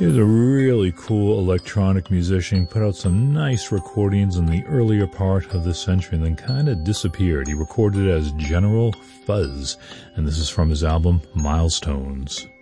He was a really cool electronic musician. He put out some nice recordings in the earlier part of the century and then kind of disappeared. He recorded as General Fuzz, and this is from his album Milestones.